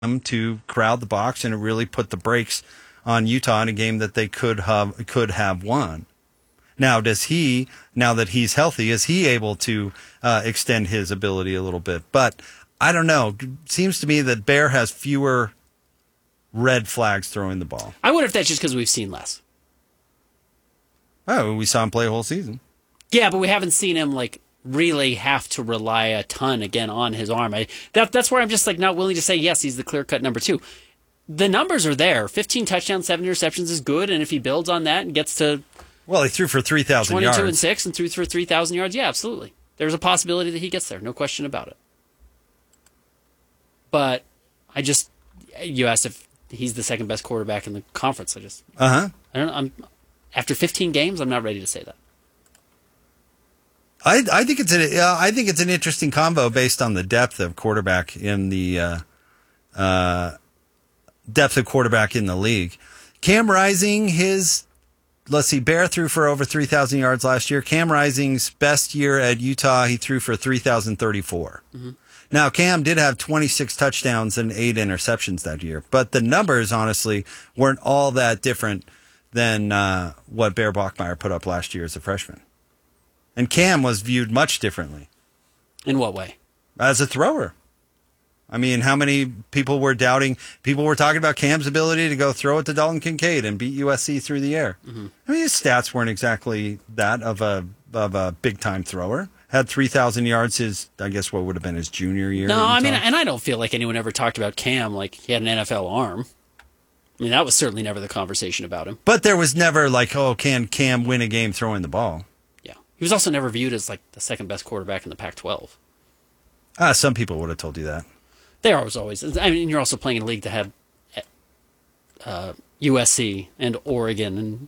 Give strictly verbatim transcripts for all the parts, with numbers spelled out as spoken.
to crowd the box, and it really put the brakes on Utah in a game that they could have could have won. Now, does he, now that he's healthy, is he able to uh, extend his ability a little bit? But I don't know. It seems to me that Bear has fewer red flags throwing the ball. I wonder if that's just because we've seen less. Oh, we saw him play a whole season. Yeah, but we haven't seen him like really have to rely a ton again on his arm. I, that that's where I'm just like not willing to say yes, he's the clear-cut number two. The numbers are there. fifteen touchdowns, seven interceptions is good, and if he builds on that and gets to well, he threw for three thousand yards. twenty-two and six and threw for three thousand yards. Yeah, absolutely. There's a possibility that he gets there. No question about it. But I just, you asked if he's the second best quarterback in the conference. I just, uh-huh. I don't know. I'm, after fifteen games, I'm not ready to say that. I I think it's a, uh, I think it's an interesting combo based on the depth of quarterback in the uh, uh, depth of quarterback in the league. Cam Rising, his let's see, Bear threw for over three thousand yards last year. Cam Rising's best year at Utah, he threw for three thousand thirty-four. Mm-hmm. Now, Cam did have twenty-six touchdowns and eight interceptions that year, but the numbers, honestly, weren't all that different than uh, what Bear Bachmeier put up last year as a freshman. And Cam was viewed much differently. In what way? As a thrower. I mean, how many people were doubting? People were talking about Cam's ability to go throw it to Dalton Kincaid and beat U S C through the air. Mm-hmm. I mean, his stats weren't exactly that of a of a big-time thrower. Had three thousand yards his, I guess, what would have been his junior year. No, I mean, and I don't feel like anyone ever talked about Cam like he had an N F L arm. I mean, that was certainly never the conversation about him. But there was never like, oh, can Cam win a game throwing the ball? Yeah. He was also never viewed as like the second best quarterback in the Pac twelve. Ah, some people would have told you that. There was always. I mean, you're also playing in a league that had uh, U S C and Oregon. And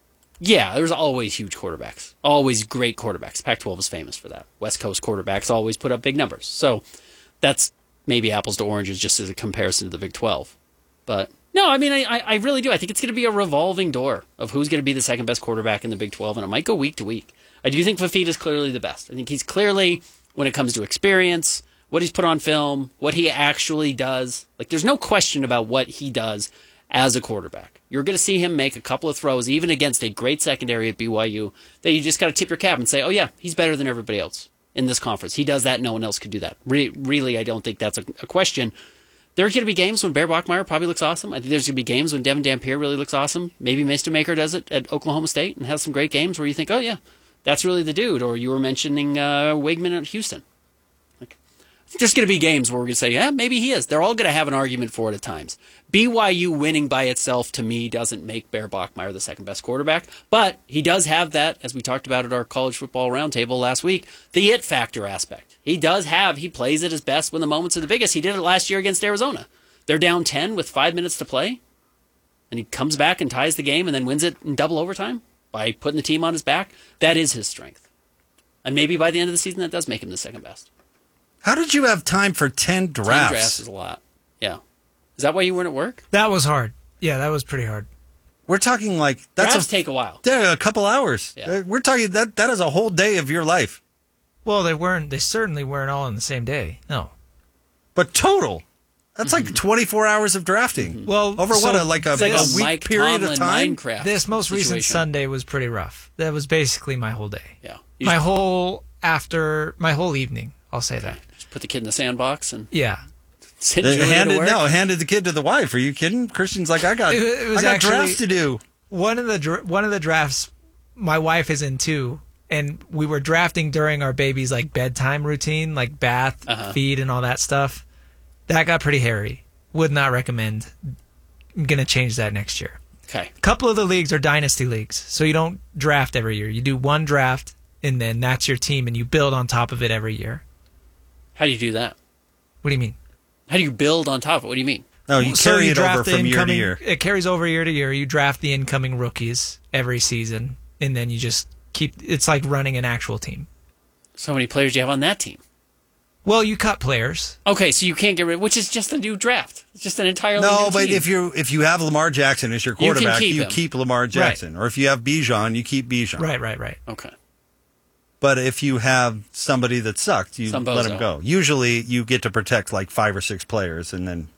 yeah, there's always huge quarterbacks. Always great quarterbacks. Pac twelve is famous for that. West Coast quarterbacks always put up big numbers. So that's maybe apples to oranges just as a comparison to the Big twelve. But no, I mean, I, I really do. I think it's going to be a revolving door of who's going to be the second best quarterback in the Big twelve, and it might go week to week. I do think Fafita is clearly the best. I think he's clearly, when it comes to experience, what he's put on film, what he actually does. Like, there's no question about what he does as a quarterback. You're going to see him make a couple of throws, even against a great secondary at B Y U, that you just got to tip your cap and say, oh, yeah, he's better than everybody else in this conference. He does that. No one else could do that. Re- really, I don't think that's a, a question. There are going to be games when Bear Bachmeier probably looks awesome. I think there's going to be games when Devin Dampier really looks awesome. Maybe Maester Maker does it at Oklahoma State and has some great games where you think, oh, yeah, that's really the dude. Or you were mentioning uh, Wigman at Houston. Like, I think there's going to be games where we're going to say, yeah, maybe he is. They're all going to have an argument for it at times. B Y U winning by itself, to me, doesn't make Bear Bachmeier the second best quarterback. But he does have that, as we talked about at our college football roundtable last week, the it factor aspect. He does have, he plays at his best when the moments are the biggest. He did it last year against Arizona. They're down ten with five minutes to play, and he comes back and ties the game and then wins it in double overtime by putting the team on his back. That is his strength. And maybe by the end of the season, that does make him the second best. How did you have time for ten drafts? ten drafts is a lot. Yeah. Is that why you weren't at work? That was hard. Yeah, that was pretty hard. We're talking like... that's Drafts a, take a while. Yeah, a couple hours. Yeah. We're talking... that that is a whole day of your life. Well, they weren't. They certainly weren't all on the same day. No. But total... that's like twenty-four hours of drafting. Mm-hmm. Well, over so what, a, like a, It's like a a week Mike period Tomlin of time? Minecraft This most recent situation. Sunday was pretty rough. That was basically my whole day. Yeah. My You just- whole after my whole evening. I'll say that. Just put the kid in the sandbox and Yeah. send They Julia to handed, work. no, handed the kid to the wife. Are you kidding? Christian's like, I got, It- it was I got actually- drafts to do. One of the dra- one of the drafts my wife is in too, and we were drafting during our baby's like bedtime routine, like bath, Uh-huh. feed, and all that stuff. That got pretty hairy. Would not recommend. I'm gonna change that next year. Okay. A couple of the leagues are dynasty leagues, so you don't draft every year. You do one draft, and then that's your team, and you build on top of it every year. How do you do that? What do you mean? How do you build on top of it? What do you mean? No, you So carry you it draft over the from year to incoming- year. It carries over year to year. You draft the incoming rookies every season, and then you just keep. It's like running an actual team. So many players do you have on that team? Well, you cut players. Okay, so you can't get rid, which is just a new draft. It's just an entirely No, new but team. if you if you have Lamar Jackson as your You can quarterback, keep you him. keep Lamar Jackson. Or if you have Bijan, you keep Bijan. Right, right, right. Okay. But if you have somebody that sucked, you Some let bozo. him go. Usually, you get to protect like five or six players, and then